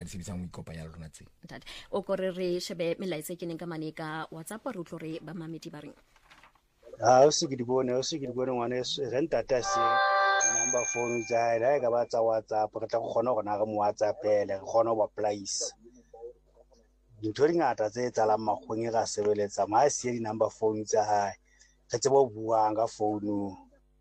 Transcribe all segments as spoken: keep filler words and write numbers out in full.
sebetsang o ikopanya le rona tse ntate o kore re shebe melaetsa ke neng ka mane ka WhatsApp re utlo re ba mamedi ba reng ha o se ke di bone o se ke di bone ngwane re ntate se number phone tsa ila ka ba tsa WhatsApp re tla go kgona go na ga mo WhatsApp ele re kgona go applyisa dintho di ngata tse tsalang makgong e ga sebeletsa ma a sie di number phone tsa hae re tsebe go buang ka phone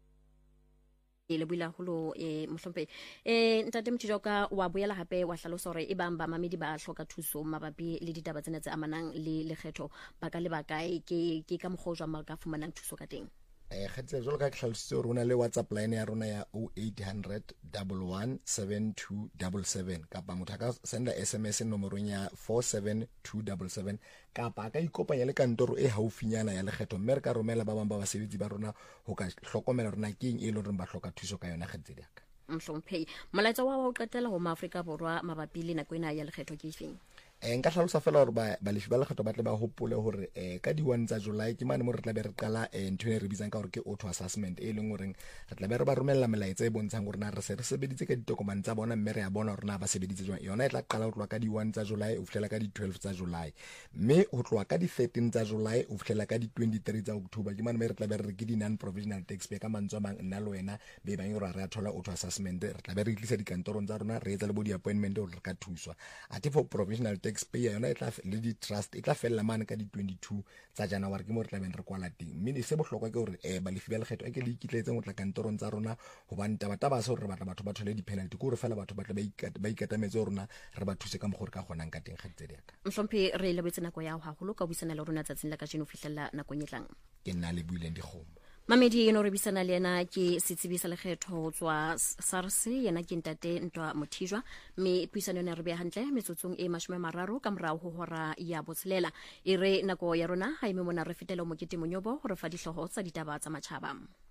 le buila holo e mohlompe e ntate Mthijoka wa boela hape wa hlalosa hore e bang ba mamedi ba hloka thuso mabapi le ditaba tsena tse amanang le lekgetho ba ka le ba kae ke ke ka mogojwa ma ka fumanang thuso ka teng eh kgetse jolo ka tlhalositse gore rona le WhatsApp line ya rona ya oh eight hundred one one seven two seven seven kapa motho ka senda S M S nomorong ya four seven two seven seven kapa ka ikopanya le kantoro e haufinyana ya lekgetho mme re ka romela ba bang ba basebetsi ba rona ho ka hlokomela rona keng e le reng ba hloka thuso ka yona kgetse diaka mhlomphei molaetsa wa wa o qetela ho maAfrika borwa mabapi le nako ena ya lekgetho ke ifeng eh nka hlalosa fela hore ba ba lefi ba lekgetho ba tle ba hopole hore eh ka di one tsa July ke mane mo re tla be re qala eh ntho e re bitsang ka hore ke auto assessment e leng hore re tla be re ba romella melaetsa e bontshang hore na re se re sebeditse ka ditokomane tsa bona mme re ya bona hore na ba sebeditse jwang yona e tla qala ho tloa ka di one tsa July o fihlela ka di twelve tsa July mme ho tloa ka di thirteen tsa July o fihlela ka di twenty-three tsa October ke mane me re tla be re ke di non provisional tax pay ka mantswe mang nna le wena be ba ngora re a thola auto assessment re tla be re tlisa dikantorong tsa rona re etsa le bo di appointment hore re ka thuswa ati for provisional tax pay yona e tla le di trust e tla fella mane ka di twenty-two tsa January ke mo re tla beng re kwala teng mme se bohlokwa ke hore eh ba lefi ba lekgetho e ke le ikitletse go tla kantorong tsa rona go ba ntaba taba se re batla batho ba thole di penalty go re fela batho ba tla ba ikatametse rona re ba thuse ka mogore ka gonang ka teng kgetse diaka mhlompe re le betse nako ya ho haholo ka buisana le rona tsatsing la ka jeno fihlella nako nyetlang ke nna le buileng dikgomo mamedi eno re bisana le yena ke setsibisa lekgetho tswa SARS yena ke ntate Ntwa Mothijwa mme puisano yona re be hantle metsotsong e mashome mararo ka morao ho hora ya botshelela e re nako ya rona ha ime mona re fetela mo kete monyobo hore fa dihloho tsa ditaba tsa matjhaba